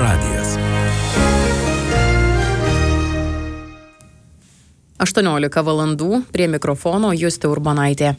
radijas. 18 valandų, prie mikrofono Justė Urbonaitė.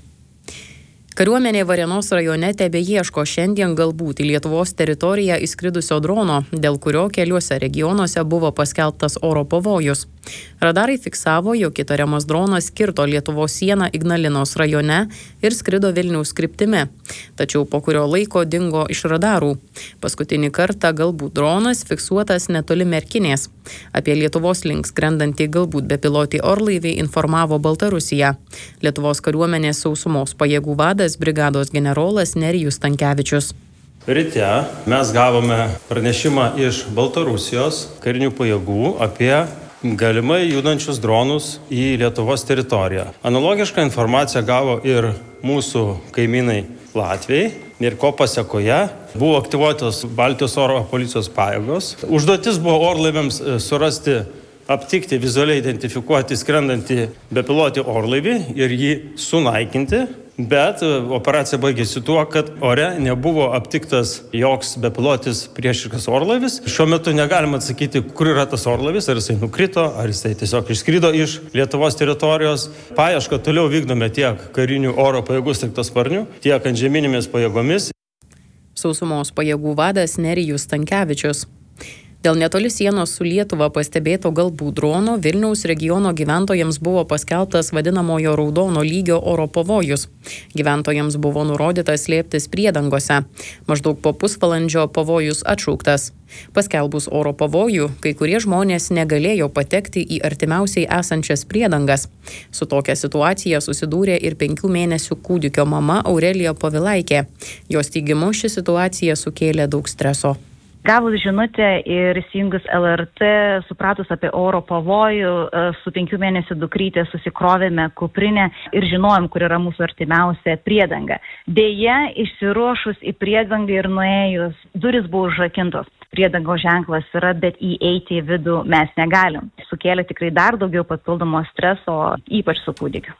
Kariuomenė Varėnos rajone tebeieško šiandien galbūt į Lietuvos teritoriją įskridusio drono, dėl kurio keliuose regionuose buvo paskelbtas oro pavojus. Radarai fiksavo, jog įtariamas dronas kirto Lietuvos sieną Ignalinos rajone ir skrido Vilniaus kryptimi, tačiau po kurio laiko dingo iš radarų. Paskutinį kartą galbūt dronas fiksuotas netoli Merkinės. Apie Lietuvos link skrendantį galbūt bepilotį orlaivį informavo Baltarusija. Lietuvos kariuomenės sausumos pajėgų vadas brigados generolas Nerijus Stankevičius. Ryte mes gavome pranešimą iš Baltarusijos karinių pajėgų apie galimai judančius dronus į Lietuvos teritoriją. Analogišką informaciją gavo ir mūsų kaimynai Latviai ir ko pasekoje buvo aktyvuotos Baltijos oro policijos pajėgos. Užduotis buvo orlaiviams surasti, aptikti, vizualiai identifikuoti skrendantį bepilotį orlaivį ir jį sunaikinti. Bet operacija baigėsi tuo, kad ore nebuvo aptiktas joks bepilotis priešiškas orlaivis. Šiuo metu negalima atsakyti, kur yra tas orlaivis, ar jisai nukrito, ar jisai tiesiog išskrido iš Lietuvos teritorijos. Paiešką toliau vykdome tiek karinių oro pajėgų sraigtasparnių, tiek antžeminėmis pajėgomis. Sausumos pajėgų vadas Nerijus Stankevičius. Dėl netoli sienos su Lietuva pastebėto galbūt drono Vilniaus regiono gyventojams buvo paskelbtas vadinamojo raudono lygio oro pavojus. Gyventojams buvo nurodyta slėptis priedangose. Maždaug po pusvalandžio pavojus atšauktas. Paskelbus oro pavojų, kai kurie žmonės negalėjo patekti į artimiausiai esančias priedangas. Su tokia situacija susidūrė ir 5 mėnesių kūdikio mama Aurelija Povilaitė. Jos teigimu, ši situacija sukėlė daug streso. Gavus žinutę ir įsijungus LRT, supratus apie oro pavojų, su 5 mėnesių dukrytė susikrovėme kuprinę ir žinojom, kur yra mūsų artimiausia priedanga. Deja, išsiruošus į priedangą ir nuėjus, duris buvo užrakintos. Priedangos ženklas yra, bet įeiti į vidų mes negalim. Sukėlė tikrai dar daugiau papildomo streso, ypač su kūdikiu.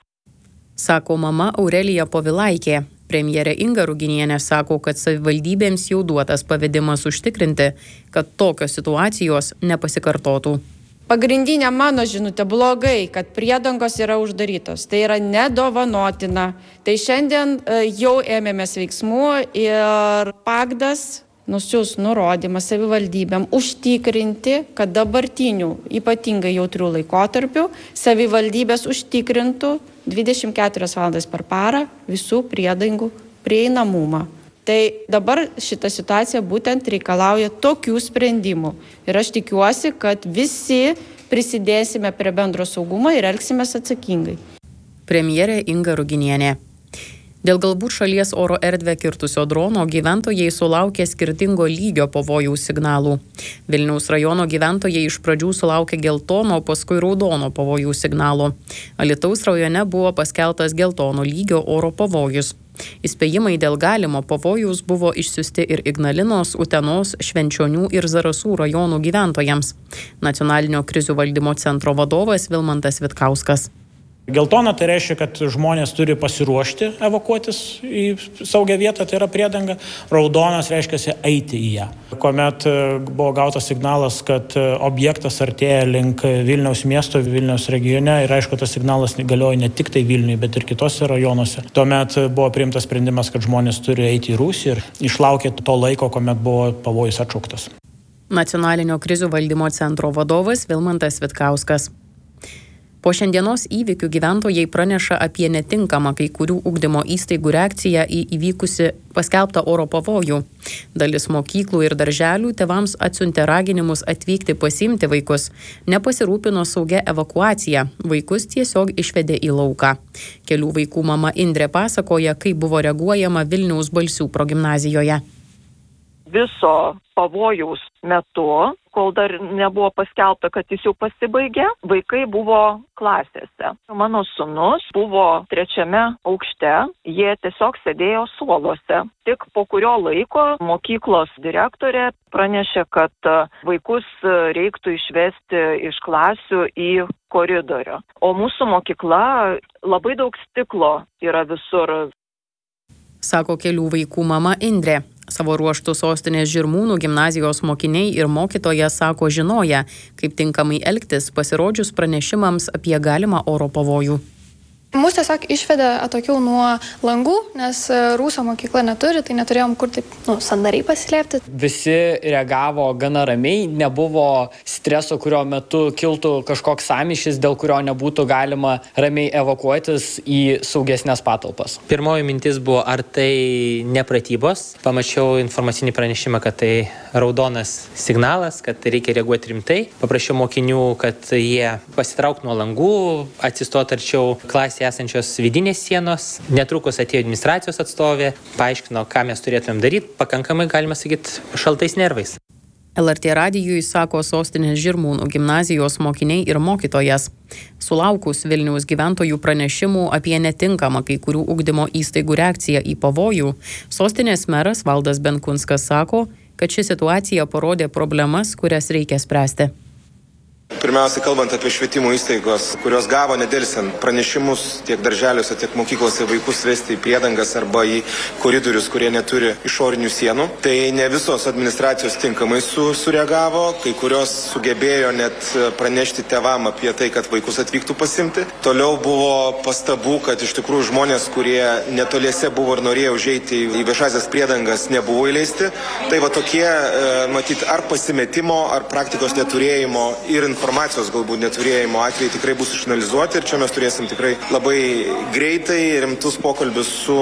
Sako mama Aurelija Povilaitė. Premjerė Inga Ruginienė sako, kad savivaldybėms jau duotas pavedimas užtikrinti, kad tokios situacijos nepasikartotų. Pagrindinė mano žinutė blogai, kad priedangos yra uždarytos. Tai yra nedovanotina. Tai šiandien jau ėmėmės veiksmų ir PAGDAS nusiųs nurodymą savivaldybėm užtikrinti, kad dabartinių ypatingai jautrių laikotarpių savivaldybės užtikrintų 24 valandas per parą visų priedangų prieinamumą. Tai dabar šita situacija būtent reikalauja tokių sprendimų. Ir aš tikiuosi, kad visi prisidėsime prie bendro saugumo ir elgsimės atsakingai. Premjerė Inga Ruginienė. Dėl galbūt šalies oro erdvę kirtusio drono gyventojai sulaukė skirtingo lygio pavojaus signalų. Vilniaus rajono gyventojai iš pradžių sulaukė geltono, paskui raudono pavojaus signalo. Alytaus rajone buvo paskelbtas geltono lygio oro pavojus. Įspėjimai dėl galimo pavojaus buvo išsiųsti ir Ignalinos, Utenos, Švenčionių ir Zarasų rajonų gyventojams. Nacionalinio krizių valdymo centro vadovas Vilmantas Vitkauskas. Geltona tai reiškia, kad žmonės turi pasiruošti evakuotis į saugią vietą, tai yra priedanga. Raudonas reiškia eiti į ją. Kuomet buvo gautas signalas, kad objektas artėja link Vilniaus miesto, Vilniaus regione ir aišku, tas signalas galioja ne tik tai Vilniuje, bet ir kitose rajonuose. Tuomet buvo priimtas sprendimas, kad žmonės turi eiti į rūsį ir išlaukė to laiko, kuomet buvo pavojus atšauktas. Nacionalinio krizių valdymo centro vadovas Vilmantas Vitkauskas. Po šiandienos įvykių gyventojai praneša apie netinkamą kai kurių ugdymo įstaigų reakciją į įvykusi paskelbtą oro pavojų. Dalis mokyklų ir darželių tėvams atsiuntė raginimus atvykti pasiimti vaikus, nepasirūpino saugia evakuacija, vaikus tiesiog išvedė į lauką. Kelių vaikų mama Indrė pasakoja, kaip buvo reaguojama Vilniaus Balsių progimnazijoje. Viso pavojaus metu, kol dar nebuvo paskelbta, kad jis jau pasibaigė, vaikai buvo klasėse. Mano sūnus buvo 3 aukšte, jie tiesiog sėdėjo suoluose. Tik po kurio laiko mokyklos direktorė pranešė, kad vaikus reiktų išvesti iš klasių į koridorių. O mūsų mokykla labai daug stiklo yra visur. sako kelių vaikų mama Indrė. Savo ruožtų Sostinės Žirmūnų gimnazijos mokiniai ir mokytoja sako žinoję, kaip tinkamai elgtis pasirodžius pranešimams apie galimą oro pavojų. Mus tiesiog išvedė atokiau nuo langų, nes rūsio mokykla neturi, tai neturėjom kur taip sandariai pasislėpti. Visi reagavo gana ramiai, nebuvo streso, kurio metu kiltų kažkoks sąmyšis, dėl kurio nebūtų galima ramiai evakuotis į saugesnės patalpas. Pirmoji mintis buvo, ar tai ne pratybos. Pamačiau informacinį pranešimą, kad tai raudonas signalas, kad reikia reaguoti rimtai. Paprašiau mokinių, kad jie pasitrauktų nuo langų, atsistot arčiau klasėje esančios vidinės sienos. Netrukus atėjo administracijos atstovė, paaiškino, ką mes turėtumėm daryti, pakankamai, galima sakyti, šaltais nervais. LRT radijui sako Sostinės Žirmūnų gimnazijos mokiniai ir mokytojas. Sulaukus Vilniaus gyventojų pranešimų apie netinkamą kai kurių ugdymo įstaigų reakciją į pavojų, Sostinės meras Valdas Benkunskas sako, kad ši situacija parodė problemas, kurias reikia spręsti. Pirmiausia, kalbant apie švietimo įstaigos, kurios gavo nedelsiant pranešimus tiek darželiuose, tiek mokyklose vaikus vesti į priedangas arba į koridorius, kurie neturi išorinių sienų. Tai ne visos administracijos tinkamai sureagavo, kai kurios sugebėjo net pranešti tėvam apie tai, kad vaikus atvyktų pasimti. Toliau buvo pastabų, kad iš tikrųjų žmonės, kurie netoliese buvo ir norėjo užeiti į viešasias priedangas, nebuvo įleisti. Tai va tokie, matyt, ar pasimetimo, ar praktikos neturėjimo ir informacijos galbūt neturėjimo atvejai tikrai bus išanalizuoti ir čia mes turėsim tikrai labai greitai rimtus pokalbius su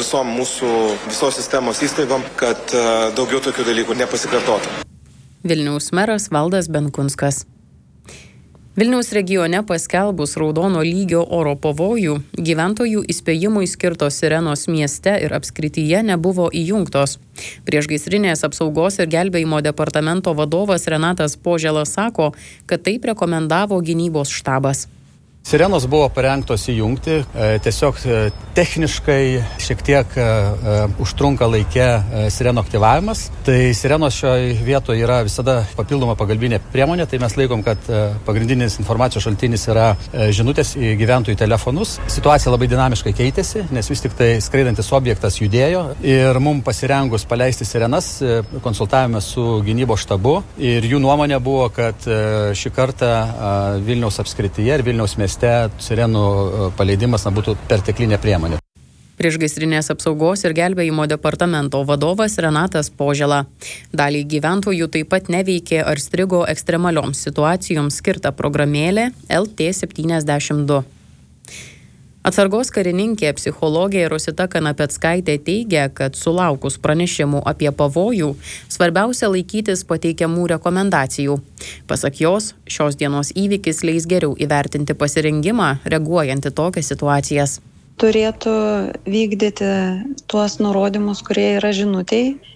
visos sistemos įstaigom, kad daugiau tokių dalykų nepasikartotų. Vilniaus meras Valdas Benkunskas. Vilniaus regione paskelbus raudono lygio oro pavojų, gyventojų įspėjimui skirtos sirenos mieste ir apskrityje nebuvo įjungtos. Priešgaisrinės apsaugos ir gelbėjimo departamento vadovas Renatas Požėlas sako, kad taip rekomendavo gynybos štabas. Sirenos buvo parengtos įjungti, tiesiog techniškai šiek tiek užtrunka laike sirenų aktyvavimas. Tai sirenos šioje vietoje yra visada papildoma pagalbinė priemonė, tai mes laikom, kad pagrindinis informacijos šaltinis yra žinutės į gyventojų telefonus. Situacija labai dinamiškai keitėsi, nes vis tik tai skraidantis objektas judėjo ir mums pasirengus paleisti sirenas, konsultavome su gynybos štabu ir jų nuomonė buvo, kad šį kartą Vilniaus apskrityje ir Vilniaus mieste sirenų paleidimas būtų perteklinė priemonė. Priešgaisrinės apsaugos ir gelbėjimo departamento vadovas Renatas Požėla. Daliai gyventojų taip pat neveikė ar strigo ekstremalioms situacijoms skirta programėlė LT72. Atsargos karininkė psichologė Rosita Kanapeckaitė teigia, kad sulaukus pranešimų apie pavojų, svarbiausia laikytis pateikiamų rekomendacijų. Pasak jos, šios dienos įvykis leis geriau įvertinti pasirengimą, reaguojant į tokias situacijas. Turėtų vykdyti tuos nurodymus, kurie yra žinutėj